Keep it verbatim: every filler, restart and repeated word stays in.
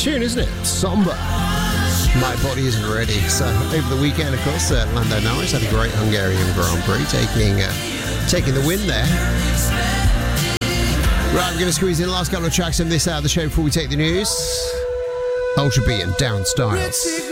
tune, isn't it? Somber. My Body Isn't Ready. So, over the weekend, of course, uh, Lando Norris had a great Hungarian Grand Prix, taking uh, taking the win there. Right, we're going to squeeze in the last couple of tracks in this hour of the show before we take the news. Ultra B and Down Styles.